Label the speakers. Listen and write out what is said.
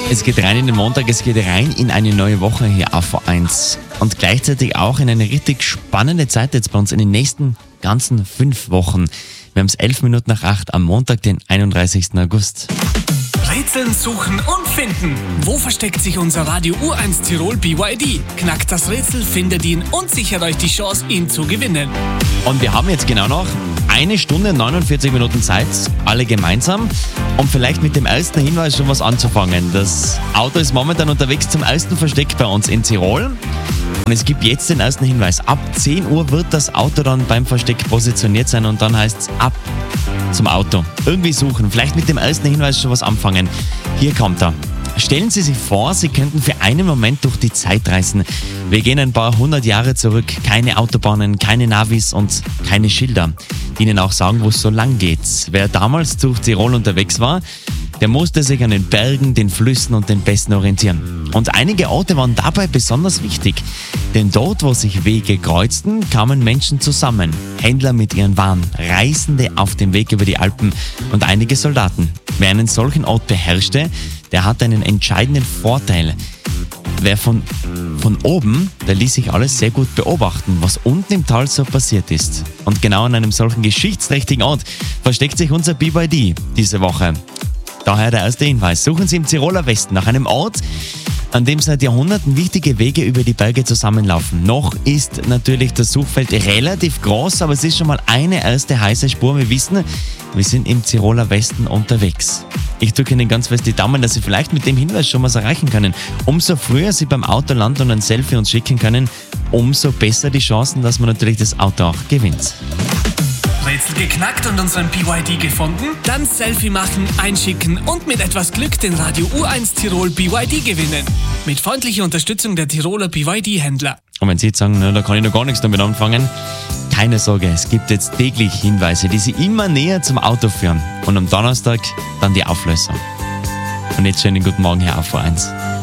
Speaker 1: Es geht rein in den Montag, es geht rein in eine neue Woche hier auf V1. Und gleichzeitig auch in eine richtig spannende Zeit jetzt bei uns in den nächsten ganzen 5 Wochen. Wir haben es 11 Minuten nach 8 am Montag, den 31. August.
Speaker 2: Rätseln, suchen und finden. Wo versteckt sich unser Radio U1 Tirol BYD? Knackt das Rätsel, findet ihn und sichert euch die Chance, ihn zu gewinnen.
Speaker 1: Und wir haben jetzt genau noch 1 Stunde 49 Minuten Zeit, alle gemeinsam, um vielleicht mit dem ersten Hinweis schon was anzufangen. Das Auto ist momentan unterwegs zum ersten Versteck bei uns in Tirol. Und es gibt jetzt den ersten Hinweis. Ab 10 Uhr wird das Auto dann beim Versteck positioniert sein und dann heißt es ab zum Auto. Irgendwie suchen, vielleicht mit dem ersten Hinweis schon was anfangen. Hier kommt er. Stellen Sie sich vor, Sie könnten für einen Moment durch die Zeit reisen. Wir gehen ein paar 100 Jahre zurück. Keine Autobahnen, keine Navis und keine Schilder, die Ihnen auch sagen, wo es so lang geht. Wer damals durch Tirol unterwegs war, der musste sich an den Bergen, den Flüssen und den Pässen orientieren. Und einige Orte waren dabei besonders wichtig. Denn dort, wo sich Wege kreuzten, kamen Menschen zusammen. Händler mit ihren Waren, Reisende auf dem Weg über die Alpen und einige Soldaten. Wer einen solchen Ort beherrschte, der hatte einen entscheidenden Vorteil. Wer von oben, der ließ sich alles sehr gut beobachten, was unten im Tal so passiert ist. Und genau an einem solchen geschichtsträchtigen Ort versteckt sich unser BYD diese Woche. Daher der erste Hinweis. Suchen Sie im Tiroler Westen nach einem Ort, an dem seit Jahrhunderten wichtige Wege über die Berge zusammenlaufen. Noch ist natürlich das Suchfeld relativ groß, aber es ist schon mal eine erste heiße Spur. Wir wissen, wir sind im Tiroler Westen unterwegs. Ich drücke Ihnen ganz fest die Daumen, dass Sie vielleicht mit dem Hinweis schon was erreichen können. Umso früher Sie beim Auto landen und ein Selfie uns schicken können, umso besser die Chancen, dass man natürlich das Auto auch gewinnt.
Speaker 2: Rätsel geknackt und unseren BYD gefunden? Dann Selfie machen, einschicken und mit etwas Glück den Radio U1 Tirol BYD gewinnen. Mit freundlicher Unterstützung der Tiroler BYD-Händler.
Speaker 1: Und wenn Sie jetzt sagen, da kann ich noch gar nichts damit anfangen, keine Sorge, es gibt jetzt täglich Hinweise, die Sie immer näher zum Auto führen. Und am Donnerstag dann die Auflösung. Und jetzt schönen guten Morgen hier auf V1.